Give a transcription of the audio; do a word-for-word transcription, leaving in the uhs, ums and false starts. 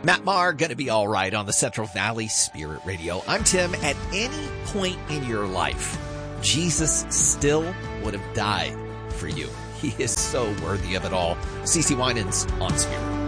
Matt Maher, going to be all right on the Central Valley Spirit Radio. I'm Tim. At any point in your life, Jesus still would have died for you. He is so worthy of it all. CeCe Winans on Spirit.